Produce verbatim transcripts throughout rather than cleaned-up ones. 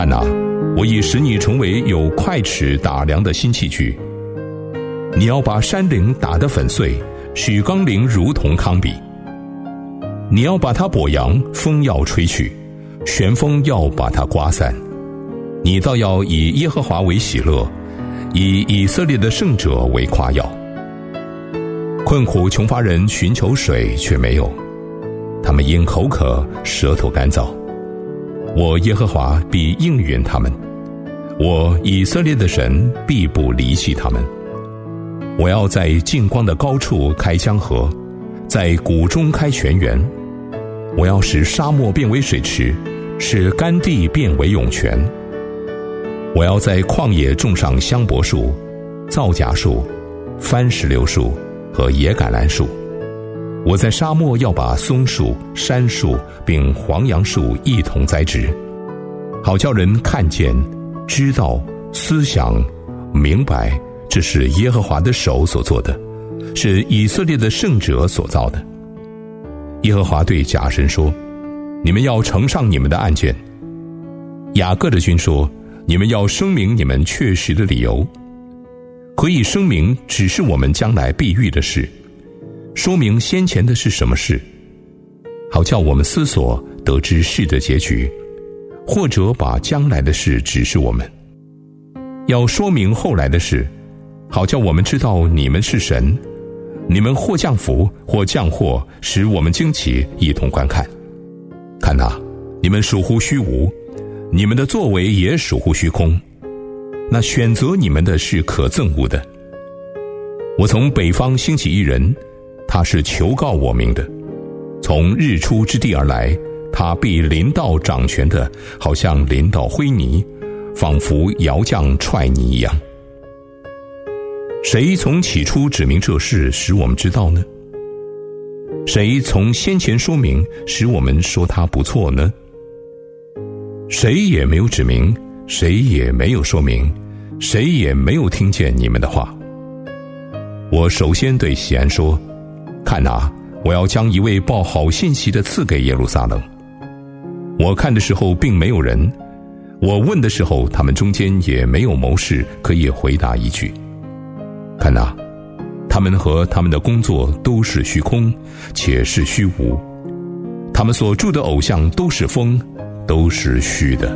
看哪，我已使你成为有快尺打量的新器具。你要把山岭打得粉碎，使冈陵如同糠秕。你要把它跛扬，风要吹去，旋风要把它刮散。你倒要以耶和华为喜乐，以以色列的圣者为夸耀。困苦穷乏人寻求水却没有，他们因口渴舌头干燥。我耶和华必应允他们，我以色列的神必不离弃他们。我要在净光的高处开江河，在谷中开泉源。我要使沙漠变为水池，使干地变为涌泉。我要在旷野种上香柏树、皂荚树、番石榴树和野橄榄树。我在沙漠要把松树、杉树并黄杨树一同栽植，好叫人看见、知道、思想、明白，这是耶和华的手所做的，是以色列的圣者所造的。耶和华对假神说：你们要呈上你们的案件。雅各的君说：你们要声明你们确实的理由。可以声明只是我们将来必遇的事，说明先前的是什么事，好叫我们思索得知事的结局，或者把将来的事指示我们。要说明后来的事，好叫我们知道你们是神，你们或降福或降祸，使我们惊奇，一同观看。看哪，你们属乎虚无，你们的作为也属乎虚空。那选择你们的是可憎恶的。我从北方兴起一人，他是求告我名的，从日出之地而来，他必临到掌权的，好像临到灰泥，仿佛窑匠踹泥一样。谁从起初指明这事，使我们知道呢？谁从先前说明，使我们说他不错呢？谁也没有指明，谁也没有说明，谁也没有听见你们的话。我首先对西安说：看哪，我要将一位报好信息的赐给耶路撒冷。我看的时候并没有人，我问的时候他们中间也没有谋士可以回答一句。看哪，他们和他们的工作都是虚空，且是虚无，他们所铸的偶像都是风，都是虚的。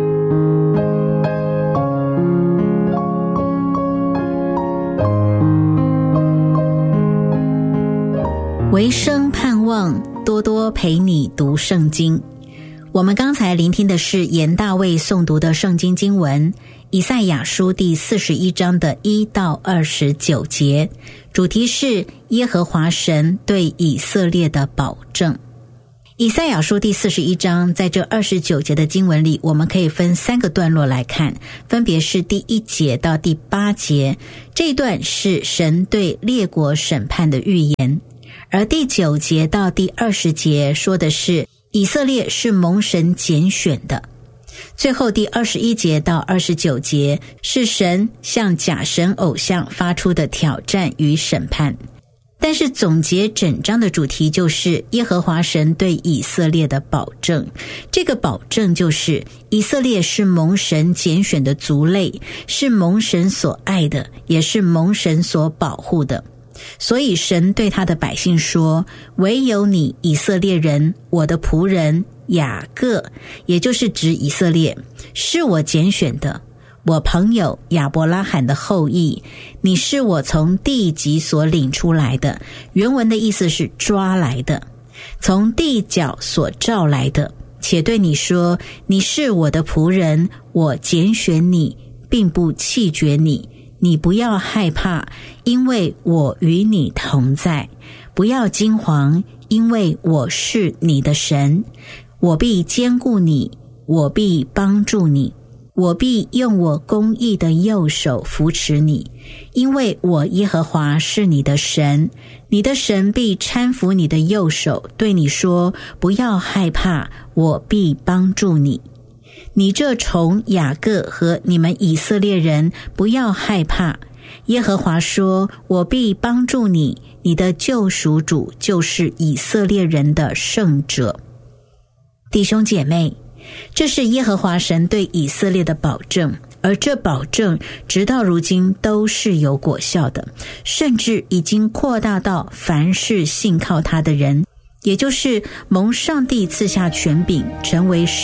唯生盼望，多多陪你读圣经。我们刚才聆听的是严大卫诵读的圣经经文，以赛亚书第四十一章的一到二十九节，主题是耶和华神对以色列的保证。以赛亚书第四十一章在这二十九节的经文里，我们可以分三个段落来看，分别是第一节到第八节，这一段是神对列国审判的预言，而第九节到第二十节说的是以色列是蒙神拣选的。最后第二十一节到二十九节是神向假神偶像发出的挑战与审判。但是总结整章的主题就是耶和华神对以色列的保证。这个保证就是以色列是蒙神拣选的族类，是蒙神所爱的，也是蒙神所保护的。所以神对他的百姓说：唯有你以色列人，我的仆人雅各，也就是指以色列，是我拣选的，我朋友亚伯拉罕的后裔，你是我从地极所领出来的。原文的意思是抓来的，从地角所召来的，且对你说，你是我的仆人，我拣选你，并不弃绝你，你不要害怕，因为我与你同在，不要惊惶，因为我是你的神，我必坚固你，我必帮助你，我必用我公义的右手扶持你，因为我耶和华是你的神，你的神必搀扶你的右手，对你说，不要害怕，我必帮助你。你这虫雅各和你们以色列人，不要害怕，耶和华说，我必帮助你，你的救赎主就是以色列人的圣者。弟兄姐妹， 这是耶和华神对以色列的保证，而这保证直到如今都是有果效的，甚至已经扩大到凡是信靠他的人，也就是蒙上帝赐下权柄成为